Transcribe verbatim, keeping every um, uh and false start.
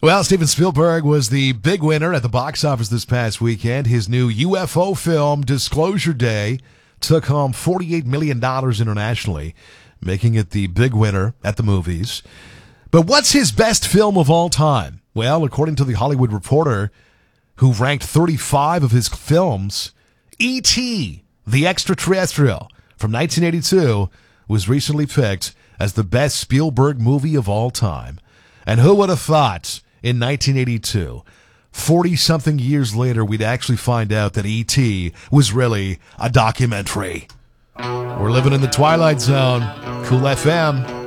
Well, Steven Spielberg was the big winner at the box office this past weekend. His new U F O film, Disclosure Day, took home forty-eight million dollars internationally, making it the big winner at the movies. But what's his best film of all time? Well, according to The Hollywood Reporter, who ranked thirty-five of his films, E T, the Extraterrestrial, from nineteen eighty-two, was recently picked as the best Spielberg movie of all time. And who would have thought in nineteen eighty-two, forty-something years later, we'd actually find out that E T was really a documentary? We're living in the Twilight Zone. Cool F M.